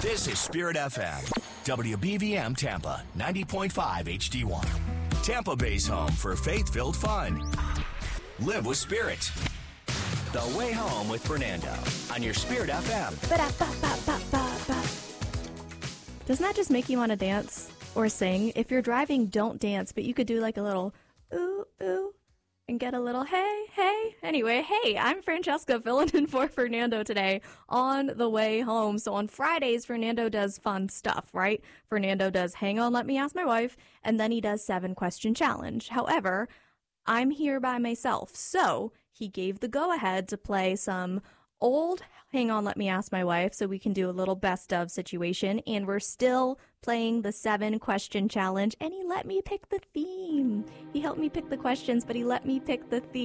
This is Spirit FM, WBVM Tampa, 90.5 HD1. Tampa Bay's home for faith-filled fun. Live with Spirit. The Way Home with Fernando on your Spirit FM. Doesn't that just make you want to dance or sing? If you're driving, don't dance, but you could do like a little ooh, ooh, and get a little hey, hey. Anyway, hey, I'm Francesca filling in for Fernando today on the way home. So on Fridays, Fernando does fun stuff, right? Fernando does Hang On, Let Me Ask My Wife, and then he does 7-question challenge. However, I'm here by myself, so he gave the go-ahead to play some old Hang On, Let Me Ask My Wife, so we can do a little best of situation, and we're still playing the 7-question challenge, and he let me pick the theme. He helped me pick the questions, but he let me pick the theme.